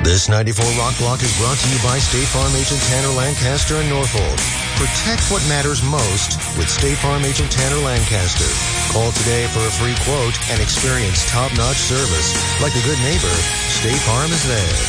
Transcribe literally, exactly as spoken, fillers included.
This ninety-four Rock Block is brought to you by State Farm agent Tanner Lancaster in Norfolk. Protect what matters most with State Farm agent Tanner Lancaster. Call today for a free quote and experience top-notch service. Like a good neighbor, State Farm is there.